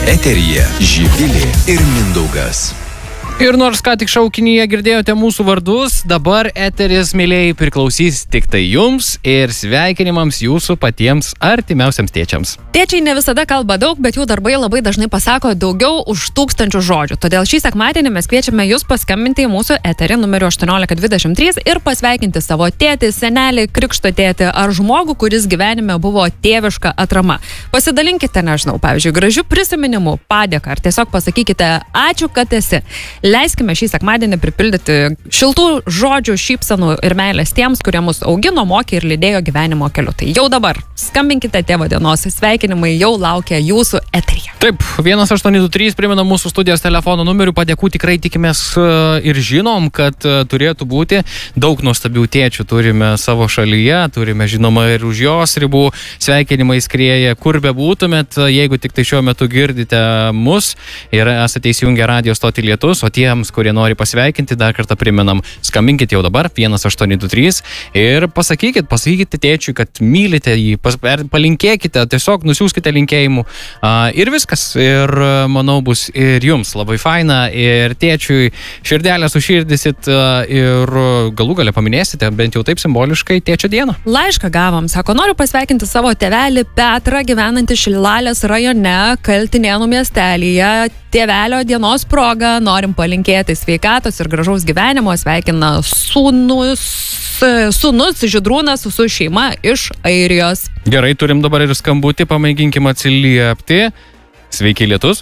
Eteryje Živilė ir Mindaugas. Ir nors ką tik šaukinyje girdėjote mūsų vardus, dabar eteris, mėlėjai, priklausys tik tai jums ir sveikinimams jūsų patiems artimiausiams tėčiams. Tėčiai ne visada kalba daug, bet jų darbai labai dažnai pasako daugiau už 1000 žodžių. Todėl šį sekmadienį mes kviečiame jūs paskambinti į mūsų eterį numeriu 1823 ir pasveikinti savo tėtį, senelį, krikšto tėtį ar žmogų, kuris gyvenime buvo tėviška atrama. Pasidalinkite, nežinau, pavyzdžiui, gražių prisiminimų, padėką ar tiesiog pasakykite ačiū, kad esi. Leiskime šį sekmadienį pripildyti šiltų žodžių, šypsenų ir meilės tiems, kurie mus augino, mokė ir lydėjo gyvenimo keliu. Tai jau dabar skambinkite tėvo dienos, sveikinimai jau laukia jūsų eteryje. Taip, 1823 primena mūsų studijos telefono numerių, padėkų tikrai tikimės ir žinom, kad turėtų būti daug nuostabių tėčių turime savo šalyje, turime žinoma ir už jos ribų, sveikinimai skrieja, kur bebūtumėt, jeigu tik tai šiuo metu girdite mus ir esate įsijungę radio stotį Lietus, o tiems, kurie nori pasveikinti, dar kartą primenam, skambinkit jau dabar 1823 ir pasakykite tėčiui, kad mylite jį, palinkėkite, tiesiog nusiųskite linkėjimų ir viskas. Ir manau bus ir jums labai faina ir tėčiui širdelę suširdysit ir galų gale paminėsite bent jau taip simboliškai tėčio dieną. Laišką gavom, sako, noriu pasveikinti savo tėvelį Petrą, gyvenantį Šilalės rajone, Kaltinėnų miestelyje. Tėvelio dienos proga norim palinkėti sveikatos ir gražaus gyvenimo, sveikina sūnus Žydrūnas su šeima iš Airijos. Gerai, turim dabar ir skambutį, pamėginkim atsiliepti. Sveiki, Lietus.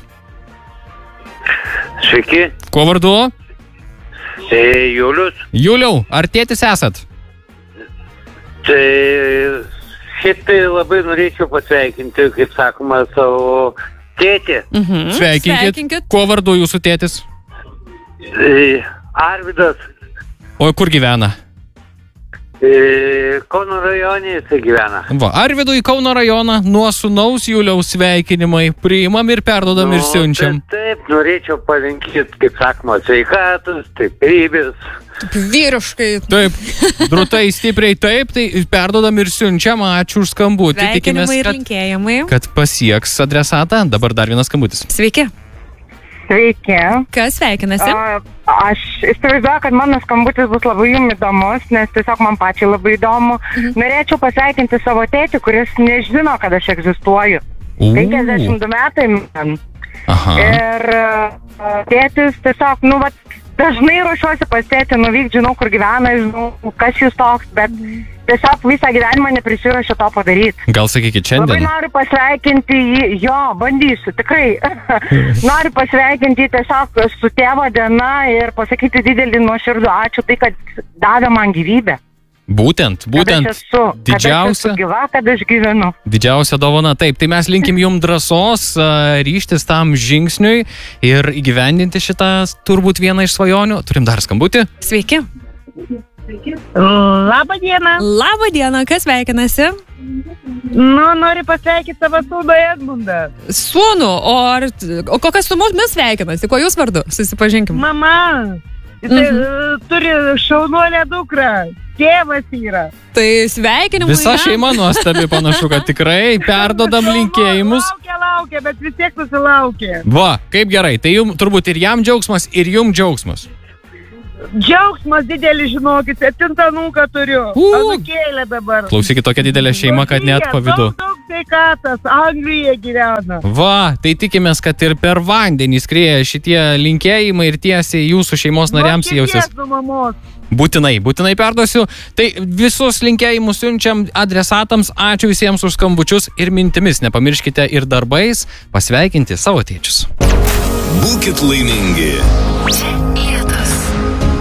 Sveiki. Kuo vardu? Julius. Juliau, ar tėtis esat? Tai šitai labai norėčiau pasveikinti, kaip sakoma, savo tėtį. Sveikinkit. Kuo vardu jūsų tėtis? Arvydas. O kur gyvena? Kauno rajone jisai gyvena. Va, Arvydui Kauno rajoną nuo sūnaus Juliaus sveikinimai priimam ir perdodam ir siunčiam. Taip, norėčiau palinkėti, kaip sakoma, sveikatos, stiprybės. Vyriškai. Taip, drūtai, stipriai, taip, tai perdodam ir siunčiam, ačiū už skambutį. Sveikinimai ir linkėjimai. Kad pasieks adresatą. Dabar dar vienas skambutis. Sveiki. Sveiki. Kas sveikinasi? Aš įsivaizduoju, kad mano skambutis bus labai jums įdomus, nes tiesiog man pačiai labai įdomu. Norėčiau pasveikinti savo tėtį, kuris nežino, kad aš egzistuoju. 52 metai man. Aha. Ir tėtis tiesiog, dažnai ruošiuosi pas tėtį nuvykti, žinau, kur gyvena, žinau, kas jūs toks, bet tiesiog visą gyvenimą neprisiruošiu to padaryti. Gal sakykit šiandien? Labai noriu pasveikinti jį, bandysiu, tikrai. Noriu pasveikinti jį tiesiog su tėvo diena ir pasakyti didelį nuoširdų ačiū tai, kad davė man gyvybę. Būtent didžiausia, kad aš gyvenu. Didžiausia dovana. Taip, tai mes linkim jums drąsos, ryžtis tam žingsniui ir įgyvendinti šitą turbūt vieną iš svajonių. Turim dar skambutį. Sveiki. Labą dieną. Labą dieną, kas sveikinasi? Noriu pasveikinti savo sūnų Edmundą. Sūnų, o kokias su mumis sveikinasi? Kuo jūs vardu? Susipažinkim. Mama. Turi šaunuolę dukrą, tėvas yra. Tai sveikinimai. Visa šeima nuostabi, panašu, kad tikrai perdodam linkėjimus. Laukia, bet vis tiek susilaukė. Va, kaip gerai, tai jums turbūt ir jam džiaugsmas, ir jums džiaugsmas. Džiaugsmas didelis, žinokit, 7 anūką turiu. Anūkėlė dabar. Klausykit, tokia didelė šeima, kad net pavydu. Daug sveikatos, Anglijoje gyvena. Va, tai tikimės, kad ir per vandenį skrieja šitie linkėjimai ir tiesiai jūsų šeimos nariams jausis. Būtinai perduosiu. Tai visus linkėjimus siunčiam adresatams. Ačiū visiems už skambučius ir mintimis. Nepamirškite ir darbais pasveikinti savo tėčius. Būkit laimingi.